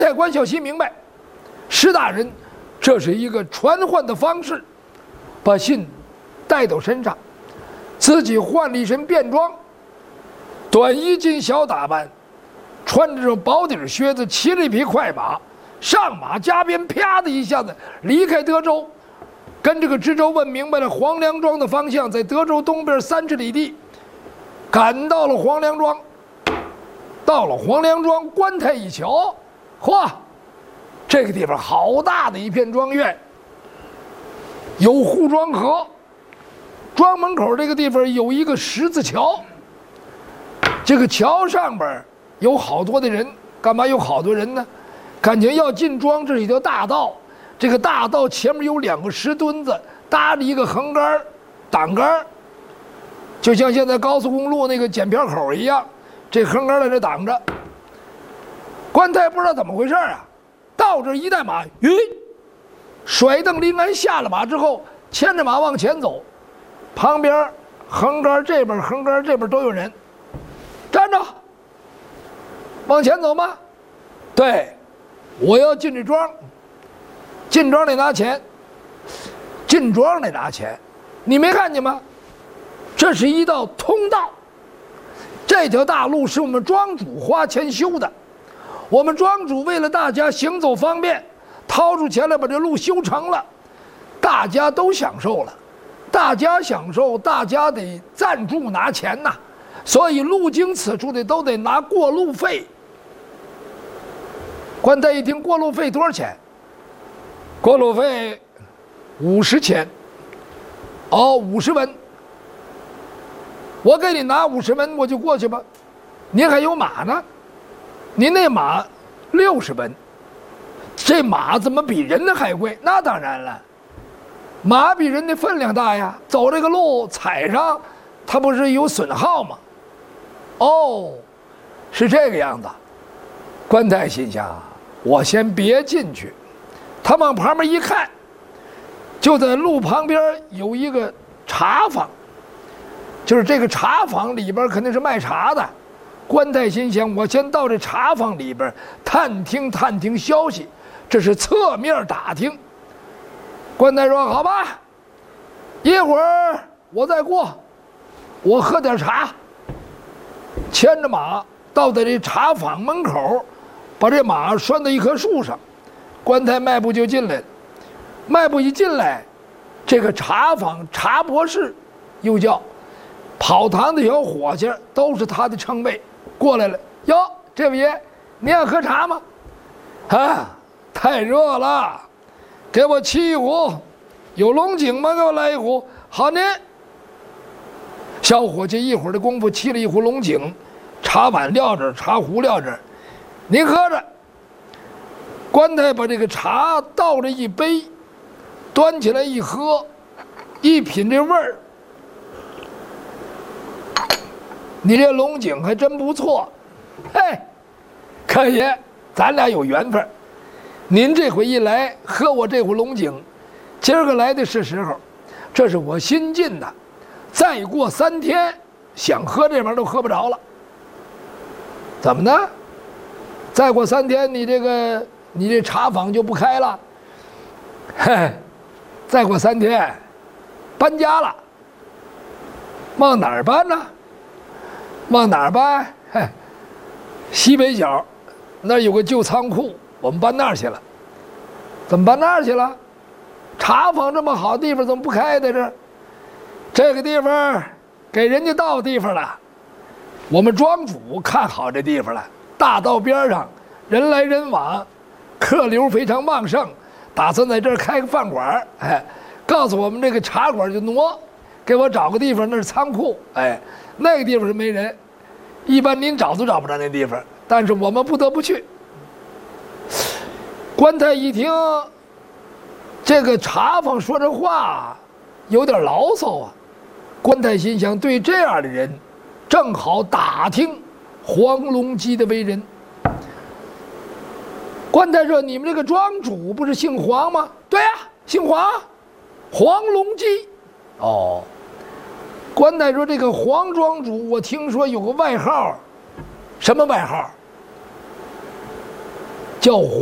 太关小西明白，石大人这是一个传唤的方式，把信带到身上，自己换了一身便装，短衣襟小打扮，穿着薄底靴子，骑了一匹快马，上马加鞭，啪的一下子离开德州，跟这个知州问明白了黄梁庄的方向，在德州东边30里地，赶到了黄梁庄。到了黄梁庄，关太一瞧，嚯，这个地方好大的一片庄院，有护庄河，庄门口这个地方有一个十字桥，这个桥上边有好多的人，干嘛有好多人呢？感情要进庄，这是一条大道，这个大道前面有2个石墩子，搭着一个横杆挡杆，就像现在高速公路那个检票口一样，这横杆在这挡着。关太不知道怎么回事啊，到这一带马，甩蹬临安下了马之后，牵着马往前走，旁边横杆这边横杆这边都有人，站着，往前走吗？对，我要进这庄，进庄得拿钱，进庄得拿钱，你没看见吗？这是一道通道，这条大路是我们庄主花钱修的，我们庄主为了大家行走方便，掏出钱来把这路修成了，大家都享受了，大家享受，大家得赞助拿钱呐，所以路经此处的都得拿过路费。关太一听过路费多少钱？过路费50钱，哦，50文。我给你拿50文，我就过去吧。您还有马呢，您那马60文，这马怎么比人的还贵？那当然了，马比人的分量大呀，走这个路踩上，它不是有损耗吗？哦，是这个样子。关太心想，我先别进去。他往旁边一看，就在路旁边有一个茶坊，就是这个茶坊里边肯定是卖茶的。关太心想，我先到这茶坊里边探听消息，这是侧面打听。关太说：“好吧，一会儿我再过，我喝点茶。”牵着马到在这茶坊门口，把这马拴到一棵树上。关太迈步就进来了，迈步一进来，这个茶坊茶博士，又叫跑堂的小伙计，都是他的称谓，过来了。哟，这位爷，你要喝茶吗？啊，太热了，给我沏一壶。有龙井吗？给我来一壶。好您。小伙计一会儿的功夫沏了一壶龙井，茶碗撂这儿，茶壶撂这儿，您喝着。关太把这个茶倒了一杯，端起来一喝，一品这味儿，你这龙井还真不错。嘿，可爷，咱俩有缘分。您这回一来喝我这壶龙井，今儿个来的是时候，这是我新进的，再过3天想喝这玩意儿都喝不着了。怎么呢？再过3天你这茶坊就不开了？嘿，再过3天搬家了。往哪儿搬呢？往哪儿搬？嘿，西北角那儿有个旧仓库，我们搬那儿去了。怎么搬那儿去了？茶坊这么好地方怎么不开在这儿？这个地方给人家盗地方了，我们庄主看好这地方了，大道边上人来人往，客流非常旺盛，打算在这儿开个饭馆。哎，告诉我们这个茶馆就挪，给我找个地方，那是仓库。哎，那个地方是没人，一般您找都找不着那地方，但是我们不得不去。关太一听这个茶坊说这话有点牢骚啊，关太心想，对这样的人正好打听黄龙基的为人。关太说：“你们这个庄主不是姓黄吗？”“对呀，姓黄，黄龙基。”哦，关太说：“这个黄庄主，我听说有个外号，什么外号？” 叫